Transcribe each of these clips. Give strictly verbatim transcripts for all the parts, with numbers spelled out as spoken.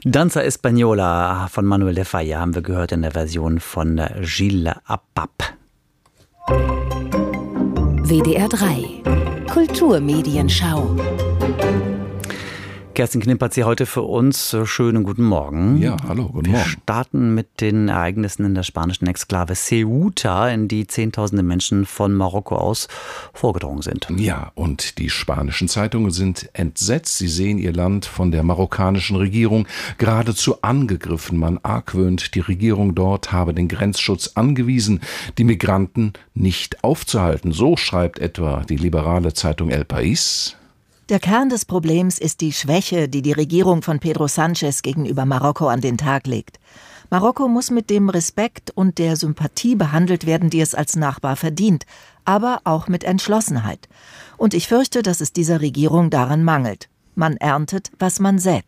Danza Española von Manuel de Falla haben wir gehört in der Version von Gilles Apap. W D R drei Kulturmedienschau. Kerstin Knipp hat sie heute für uns. Schönen guten Morgen. Ja, hallo, guten Wir Morgen. Wir starten mit den Ereignissen in der spanischen Exklave Ceuta, in die Zehntausende Menschen von Marokko aus vorgedrungen sind. Ja, und die spanischen Zeitungen sind entsetzt. Sie sehen ihr Land von der marokkanischen Regierung geradezu angegriffen. Man argwöhnt, die Regierung dort habe den Grenzschutz angewiesen, die Migranten nicht aufzuhalten. So schreibt etwa die liberale Zeitung El País. Der Kern des Problems ist die Schwäche, die die Regierung von Pedro Sánchez gegenüber Marokko an den Tag legt. Marokko muss mit dem Respekt und der Sympathie behandelt werden, die es als Nachbar verdient, aber auch mit Entschlossenheit. Und ich fürchte, dass es dieser Regierung daran mangelt. Man erntet, was man sät.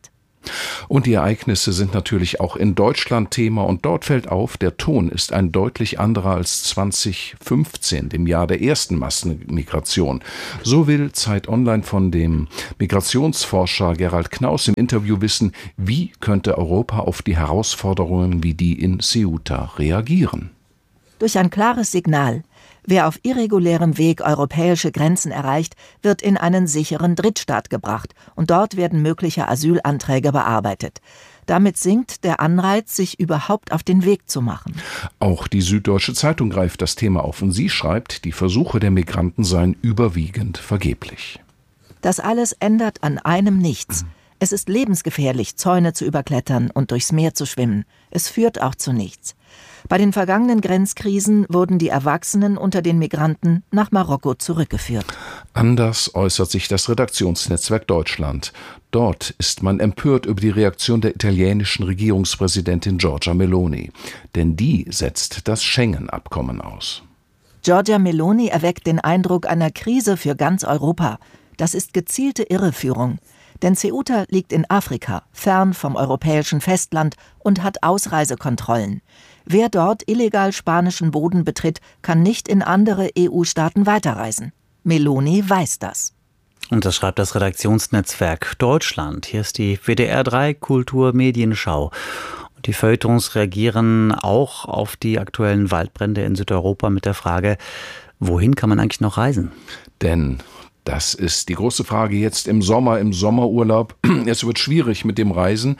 Und die Ereignisse sind natürlich auch in Deutschland Thema und dort fällt auf, der Ton ist ein deutlich anderer als zwanzig fünfzehn, dem Jahr der ersten Massenmigration. So will Zeit Online von dem Migrationsforscher Gerald Knaus im Interview wissen, wie könnte Europa auf die Herausforderungen wie die in Ceuta reagieren? Durch ein klares Signal. Wer auf irregulärem Weg europäische Grenzen erreicht, wird in einen sicheren Drittstaat gebracht und dort werden mögliche Asylanträge bearbeitet. Damit sinkt der Anreiz, sich überhaupt auf den Weg zu machen. Auch die Süddeutsche Zeitung greift das Thema auf und sie schreibt, die Versuche der Migranten seien überwiegend vergeblich. Das alles ändert an einem nichts. Es ist lebensgefährlich, Zäune zu überklettern und durchs Meer zu schwimmen. Es führt auch zu nichts. Bei den vergangenen Grenzkrisen wurden die Erwachsenen unter den Migranten nach Marokko zurückgeführt. Anders äußert sich das Redaktionsnetzwerk Deutschland. Dort ist man empört über die Reaktion der italienischen Regierungspräsidentin Giorgia Meloni. Denn die setzt das Schengen-Abkommen aus. Giorgia Meloni erweckt den Eindruck einer Krise für ganz Europa. Das ist gezielte Irreführung. Denn Ceuta liegt in Afrika, fern vom europäischen Festland und hat Ausreisekontrollen. Wer dort illegal spanischen Boden betritt, kann nicht in andere E U-Staaten weiterreisen. Meloni weiß das. Und das schreibt das Redaktionsnetzwerk Deutschland. Hier ist die W D R drei Kulturmedienschau. Und die Feuilletons reagieren auch auf die aktuellen Waldbrände in Südeuropa mit der Frage, wohin kann man eigentlich noch reisen? Denn das ist die große Frage jetzt im Sommer, im Sommerurlaub. Es wird schwierig mit dem Reisen.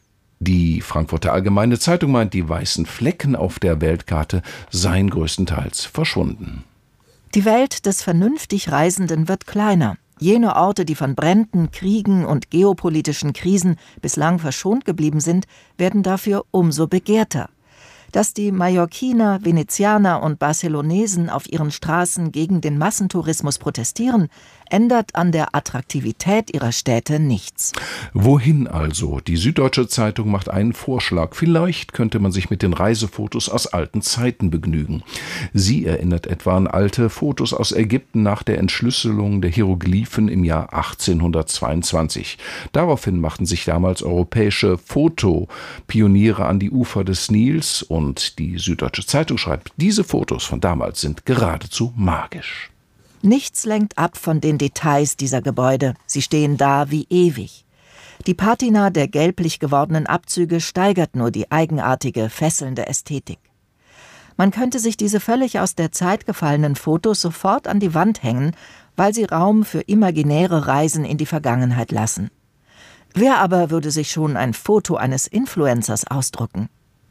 Die Frankfurter Allgemeine Zeitung meint, die weißen Flecken auf der Weltkarte seien größtenteils verschwunden. Die Welt des vernünftig Reisenden wird kleiner. Jene Orte, die von Bränden, Kriegen und geopolitischen Krisen bislang verschont geblieben sind, werden dafür umso begehrter. Dass die Mallorquiner, Venezianer und Barcelonesen auf ihren Straßen gegen den Massentourismus protestieren, ändert an der Attraktivität ihrer Städte nichts. Wohin also? Die Süddeutsche Zeitung macht einen Vorschlag. Vielleicht könnte man sich mit den Reisefotos aus alten Zeiten begnügen. Sie erinnert etwa an alte Fotos aus Ägypten nach der Entschlüsselung der Hieroglyphen im Jahr achtzehnhundertzweiundzwanzig. Daraufhin machten sich damals europäische Fotopioniere an die Ufer des Nils und die Süddeutsche Zeitung schreibt, diese Fotos von damals sind geradezu magisch. Nichts lenkt ab von den Details dieser Gebäude. Sie stehen da wie ewig. Die Patina der gelblich gewordenen Abzüge steigert nur die eigenartige, fesselnde Ästhetik. Man könnte sich diese völlig aus der Zeit gefallenen Fotos sofort an die Wand hängen, weil sie Raum für imaginäre Reisen in die Vergangenheit lassen. Wer aber würde sich schon ein Foto eines Influencers ausdrucken?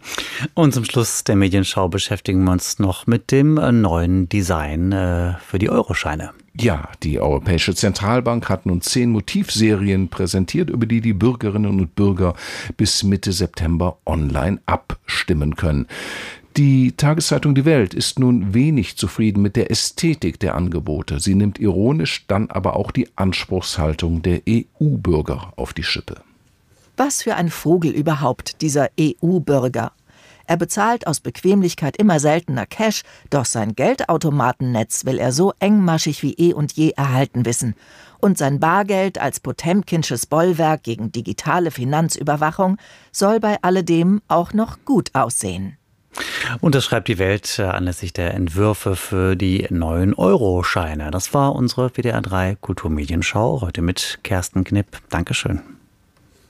Und zum Schluss der Medienschau beschäftigen wir uns noch mit dem neuen Design äh, für die Euroscheine. Ja, die Europäische Zentralbank hat nun zehn Motivserien präsentiert, über die die Bürgerinnen und Bürger bis Mitte September online abstimmen können. Die Tageszeitung Die Welt ist nun wenig zufrieden mit der Ästhetik der Angebote. Sie nimmt ironisch dann aber auch die Anspruchshaltung der E U-Bürger auf die Schippe. Was für ein Vogel überhaupt, dieser E U-Bürger. Er bezahlt aus Bequemlichkeit immer seltener Cash, doch sein Geldautomatennetz will er so engmaschig wie eh und je erhalten wissen. Und sein Bargeld als potemkinsches Bollwerk gegen digitale Finanzüberwachung soll bei alledem auch noch gut aussehen. Und das schreibt die Welt anlässlich der Entwürfe für die neuen Euroscheine. Das war unsere W D R drei Kulturmedienschau, heute mit Kerstin Knipp. Dankeschön.